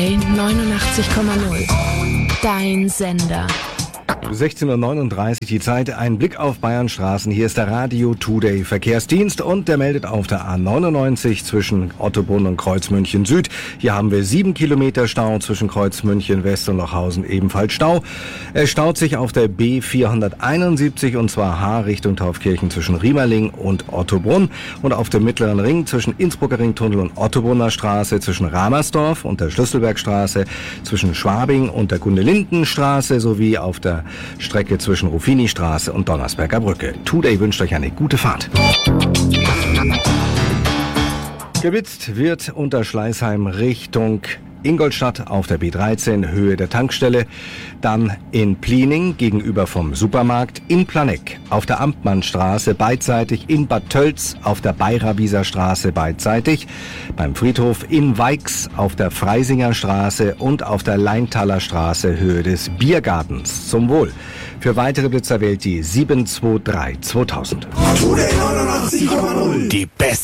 89,0. Dein Sender. 16:39 Uhr die Zeit. Ein Blick auf Bayerns Straßen. Hier ist der Radio Today Verkehrsdienst und der meldet auf der A99 zwischen Ottobrunn und Kreuzmünchen Süd. Hier haben wir 7 Kilometer Stau zwischen Kreuzmünchen West und Lochhausen, ebenfalls Stau. Es staut sich auf der B471 und zwar H Richtung Taufkirchen zwischen Riemerling und Ottobrunn und auf dem Mittleren Ring zwischen Innsbrucker Ringtunnel und Ottobrunner Straße zwischen Ramersdorf und der Schlüsselbergstraße zwischen Schwabing und der Gundelindenstraße sowie auf der Strecke zwischen Ruffini-Straße und Donnersberger Brücke. Today wünscht euch eine gute Fahrt. Geblitzt wird unter Schleißheim Richtung Ingolstadt auf der B13 Höhe der Tankstelle, dann in Pliening gegenüber vom Supermarkt, in Planegg auf der Amtmannstraße beidseitig, in Bad Tölz auf der Bayerwieser Straße beidseitig, beim Friedhof in Weix auf der Freisinger Straße und auf der Leintaler Straße Höhe des Biergartens. Zum Wohl. Für weitere Blitzer wählt die 723 2000. Die beste